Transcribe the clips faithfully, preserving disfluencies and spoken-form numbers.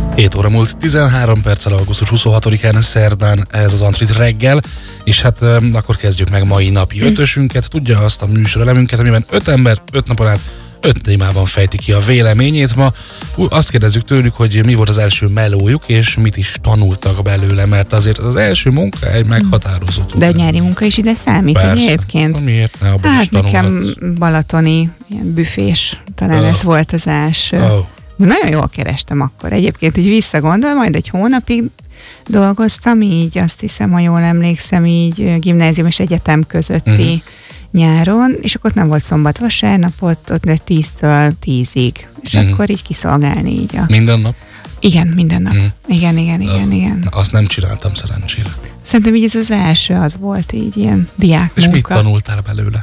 hét óra múlt tizenhárom perccel, augusztus huszonhatodikán szerdán ez az Antrit reggel, és hát um, akkor kezdjük meg mai napi ötösünket. Tudja azt a műsorelemünket, amiben öt ember, öt napon át, öt témában fejti ki a véleményét. Ma azt kérdezzük tőlük, hogy mi volt az első melójuk, és mit is tanultak belőle, mert azért az első munka egy meghatározó. De a nyári munka is ide számít egyébként. Miért ne, abban hát is tanulhatsz. Nekem balatoni ilyen büfés, talán oh. ez volt az első. Oh. Nagyon jól kerestem akkor. Egyébként így visszagondol, majd egy hónapig dolgoztam, így azt hiszem, ha jól emlékszem, így gimnázium és egyetem közötti uh-huh. nyáron, és akkor nem volt szombat-vasárnap, ott, ott tíztől tízig, és uh-huh. akkor így kiszolgálni így a... Minden nap? Igen, minden nap. Uh-huh. Igen, igen, igen, uh, igen. Azt nem csináltam szerencsére. Szerintem így ez az első, az volt így ilyen diák és munka. mit tanultál belőle?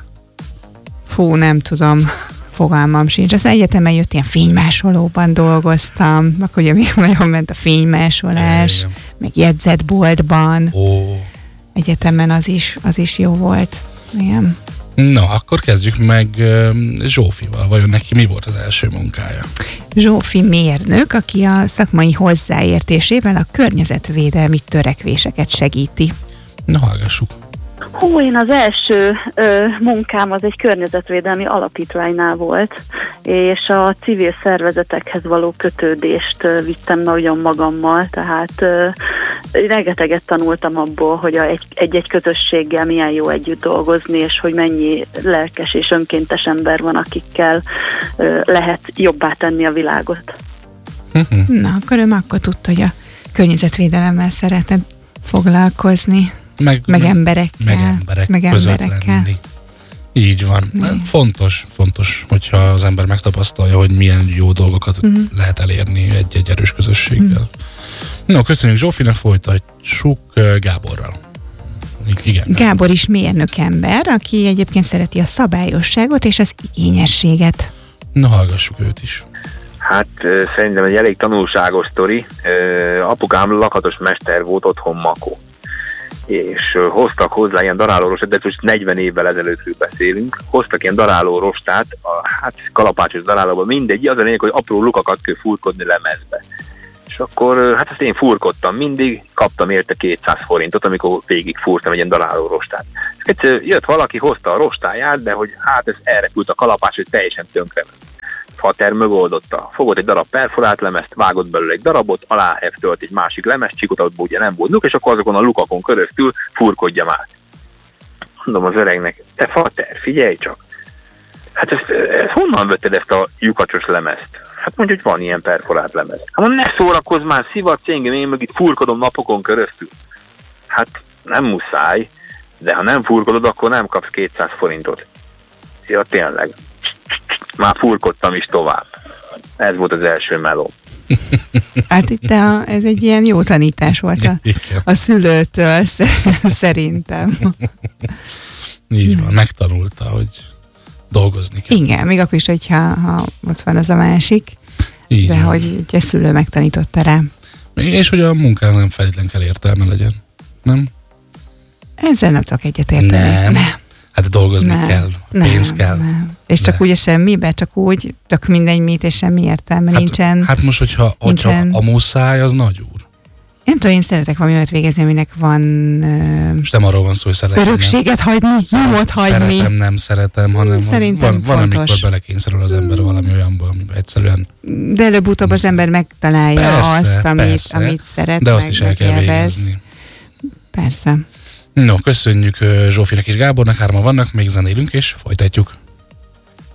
Fú, nem tudom. Fogalmam sincs. Az egyetemen jött ilyen fénymásolóban dolgoztam, akkor ugye még nagyon ment a fénymásolás, igen. meg jegyzetboltban. Ó. Egyetemen az is, az is jó volt. Igen. Na, akkor kezdjük meg uh, Zsófival. Vajon neki mi volt az első munkája? Zsófi mérnök, aki a szakmai hozzáértésével a környezetvédelmi törekvéseket segíti. Na, hallgassuk. Hú, én az első ö, munkám az egy környezetvédelmi alapítványnál volt, és a civil szervezetekhez való kötődést ö, vittem nagyon magammal, tehát ö, rengeteget tanultam abból, hogy a, egy, egy-egy közösséggel milyen jó együtt dolgozni, és hogy mennyi lelkes és önkéntes ember van, akikkel ö, lehet jobbá tenni a világot. Na, akkor ő akkor tudta, hogy a környezetvédelemmel szeretne foglalkozni. Meg, meg emberekkel. Meg emberek meg között emberekkel. lenni. Így van. Mm. Fontos, fontos, hogyha az ember megtapasztalja, hogy milyen jó dolgokat mm. lehet elérni egy-egy erős közösséggel. Mm. No, köszönjük Zsófinak, folytatjuk Gáborral. Igen, Gábor. Gábor is mérnök ember, aki egyébként szereti a szabályosságot és az igényességet. Na, hallgassuk őt is. Hát szerintem egy elég tanulságos sztori. Apukám lakatos mester volt, otthon Makó. És uh, hoztak hozzá ilyen darálórostát, de most negyven évvel ezelőttről beszélünk, hoztak ilyen darálórostát, a, hát kalapácsos darálóban, mindegy, az a lényeg, hogy apró lukakat kell furkodni lemezbe. És akkor uh, hát ezt én furkodtam mindig, kaptam érte kétszáz forintot, amikor végig fúrtam egy ilyen darálórostát. És egyszer jött valaki, hozta a rostáját, de hogy hát ez elrepült a kalapács, hogy teljesen tönkre ment. Fater megoldotta. Fogott egy darab perforált lemezt, vágott belőle egy darabot, aláheftölt egy másik lemezcsikot, abban ugye nem volt luk, és akkor azokon a lukakon keresztül furkodjam át. Mondom az öregnek, te Fater, figyelj csak! Hát ezt, ezt honnan vetted ezt a lyukacsos lemezt? Hát mondja, hogy van ilyen perforált lemez. Hát mondom, ne szórakozz már, szivatsz engem, én meg itt furkodom napokon keresztül. Hát nem muszáj, de ha nem furkodod, akkor nem kapsz kétszáz forintot. Ja, tényleg. Már furkodtam is tovább. Ez volt az első meló. Hát itt a, ez egy ilyen jó tanítás volt a, a szülőtől, szerintem. Így van, megtanulta, hogy dolgozni kell. Igen, még akkor is, hogyha ha ott van az a másik, így de van. Hogy egy szülő megtanította rá. És hogy a munkának nem feltétlenül kell értelme legyen, nem? Ezzel nem tudok egyetérteni. Nem. nem. Hát dolgozni nem, kell, pénz nem, kell. Nem. És de. Csak úgy semmibe, csak úgy, tök mindegy mit, és semmi értelme hát, nincsen. Hát most, hogyha, hogyha a muszáj, az nagy úr. Nem tudom, én szeretek valami olyat végezni, aminek van uh, és nem arról van szó, hogy szeretem. Örökséget hagyni, nyomot hagyni. Szeretem, nem szeretem, hanem szerintem van, van amikor belekényszerül az ember valami olyanba, amiben egyszerűen... De előbb-utóbb az ember megtalálja persze, azt, amit, persze, amit szeret. De azt is el kell végezni. Persze. No, köszönjük Zsófinak és Gábornak, hárman vannak, még zenélünk, és folytatjuk.